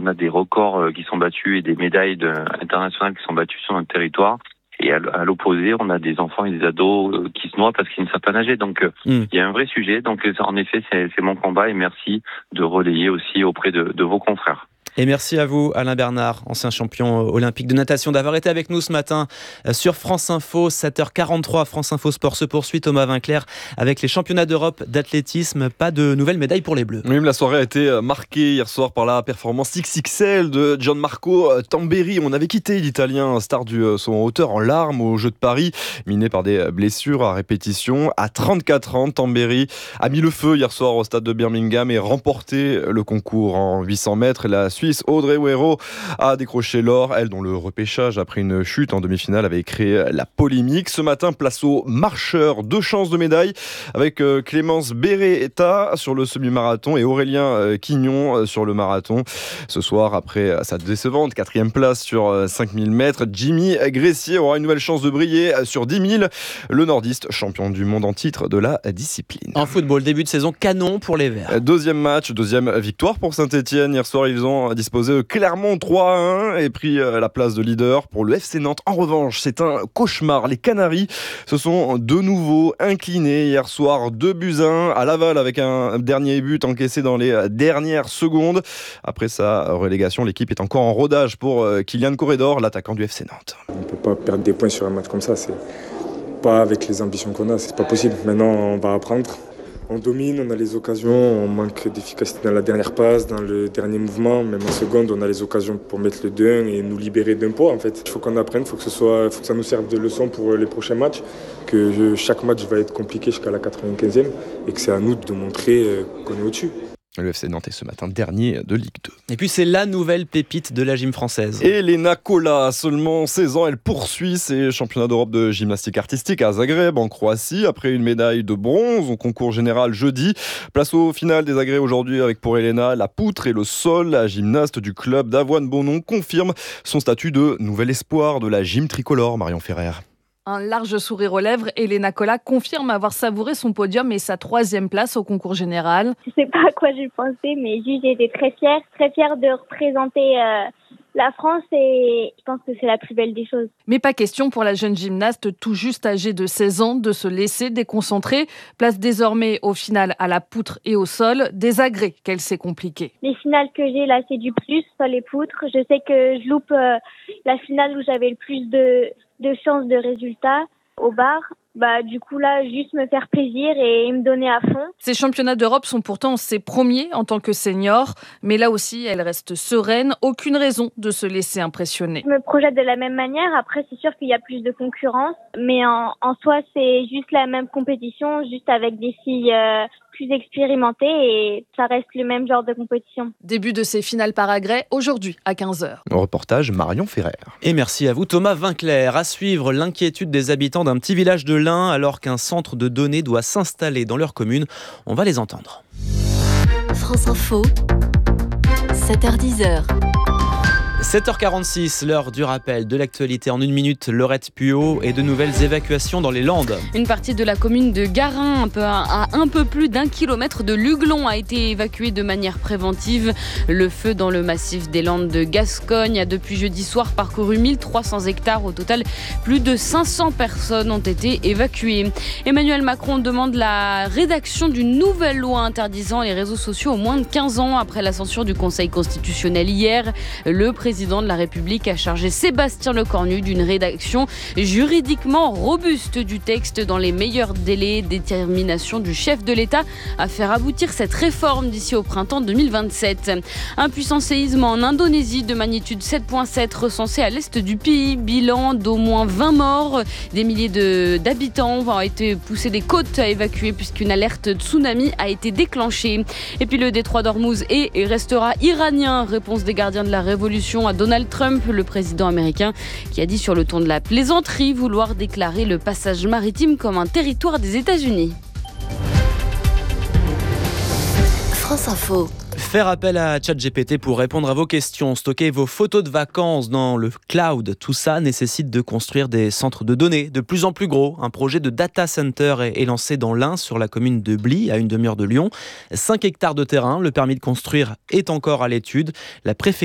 on a des records qui sont battus et des médailles internationales qui sont battues sur notre territoire. Et à l'opposé, on a des enfants et des ados qui se noient parce qu'ils ne savent pas nager. Donc, il y a un vrai sujet. Donc, en effet, c'est mon combat et merci de relayer aussi auprès de vos confrères. Et merci à vous, Alain Bernard, ancien champion olympique de natation, d'avoir été avec nous ce matin sur France Info. 7h43, France Info Sport se poursuit. Thomas Vinclair avec les championnats d'Europe d'athlétisme. Pas de nouvelles médailles pour les Bleus. Oui, mais la soirée a été marquée hier soir par la performance XXL de Gianmarco Tamberi. On avait quitté l'Italien, star du saut en hauteur, en larmes aux Jeux de Paris, miné par des blessures à répétition. À 34 ans, Tamberi a mis le feu hier soir au stade de Birmingham et remporté le concours en 800 mètres. La Suisse Audrey Weiro a décroché l'or, elle dont le repêchage après une chute en demi-finale avait créé la polémique. Ce matin, place aux marcheurs, 2 chances de médaille avec Clémence Beretta sur le semi-marathon et Aurélien Quignon sur le marathon. Ce soir, après sa décevante 4e place sur 5000 mètres, Jimmy Gressier aura une nouvelle chance de briller sur 10 000. Le nordiste, champion du monde en titre de la discipline. En football, début de saison canon pour les Verts. Deuxième match, deuxième victoire pour Saint-Etienne. Hier soir, ils ont disposé Clermont 3-1 et pris la place de leader. Pour le FC Nantes, en revanche, c'est un cauchemar. Les Canaries se sont de nouveau inclinés hier soir 2-1 à Laval avec un dernier but encaissé dans les dernières secondes. Après sa relégation, l'équipe est encore en rodage pour Kylian Corredor, l'attaquant du FC Nantes. On ne peut pas perdre des points sur un match comme ça. C'est pas avec les ambitions qu'on a, c'est pas possible. Maintenant, on va apprendre. On domine, on a les occasions, on manque d'efficacité dans la dernière passe, dans le dernier mouvement. Même en seconde, on a les occasions pour mettre le 2-1 et nous libérer d'un poids. En fait, il faut qu'on apprenne, il faut que ça nous serve de leçon pour les prochains matchs. Chaque match va être compliqué jusqu'à la 95e et que c'est à nous de montrer qu'on est au-dessus. Le FC Nantes est ce matin dernier de Ligue 2. Et puis c'est la nouvelle pépite de la gym française. Elena Kola, seulement 16 ans, elle poursuit ses championnats d'Europe de gymnastique artistique à Zagreb, en Croatie, après une médaille de bronze au concours général jeudi. Place au final des agrès aujourd'hui avec pour Elena la poutre et le sol. La gymnaste du club d'Avoine-Beaunon confirme son statut de nouvel espoir de la gym tricolore. Marion Ferrer. Un large sourire aux lèvres, Elena Kola confirme avoir savouré son podium et sa 3e place au concours général. Je ne sais pas à quoi j'ai pensé, mais j'ai été très fière de représenter la France et je pense que c'est la plus belle des choses. Mais pas question pour la jeune gymnaste tout juste âgée de 16 ans de se laisser déconcentrer. Place désormais au final à la poutre et au sol, des agrès qu'elle s'est compliquée. Les finales que j'ai là, c'est du plus, sol et poutre. Je sais que je loupe la finale où j'avais le plus de chances de résultats au bar. Du coup là, juste me faire plaisir et me donner à fond. Ces championnats d'Europe sont pourtant ses premiers en tant que senior, mais là aussi, elle reste sereine, aucune raison de se laisser impressionner. Je me projette de la même manière, après c'est sûr qu'il y a plus de concurrence, mais en soi c'est juste la même compétition, juste avec des filles plus expérimentées et ça reste le même genre de compétition. Début de ces finales par agrès aujourd'hui à 15h. Reportage Marion Ferrer. Et merci à vous Thomas Vinclair. À suivre l'inquiétude des habitants d'un petit village de l'Ain alors qu'un centre de données doit s'installer dans leur commune. On va les entendre. France Info, 7h10. 7h46, l'heure du rappel de l'actualité. En 1 minute, Laurette Puot et de nouvelles évacuations dans les Landes. Une partie de la commune de Garin, à un peu plus d'1 kilomètre de Luglon, a été évacuée de manière préventive. Le feu dans le massif des Landes de Gascogne a depuis jeudi soir parcouru 1300 hectares. Au total, plus de 500 personnes ont été évacuées. Emmanuel Macron demande la rédaction d'une nouvelle loi interdisant les réseaux sociaux aux moins de 15 ans. Après la censure du Conseil constitutionnel hier, le président de la République a chargé Sébastien Lecornu d'une rédaction juridiquement robuste du texte dans les meilleurs délais. Détermination du chef de l'État à faire aboutir cette réforme d'ici au printemps 2027. Un puissant séisme en Indonésie de magnitude 7.7 recensé à l'est du pays. Bilan d'au moins 20 morts. Des milliers d'habitants ont été poussés des côtes à évacuer puisqu'une alerte tsunami a été déclenchée. Et puis le détroit d'Ormuz est et restera iranien. Réponse des gardiens de la révolution à Donald Trump, le président américain, qui a dit sur le ton de la plaisanterie vouloir déclarer le passage maritime comme un territoire des États-Unis. France Info. Faire appel à ChatGPT pour répondre à vos questions, stocker vos photos de vacances dans le cloud, tout ça nécessite de construire des centres de données de plus en plus gros. Un projet de data center est lancé dans l'Ain, sur la commune de Bly, à 1 demi-heure de Lyon. 5 hectares de terrain, le permis de construire est encore à l'étude. La préfecture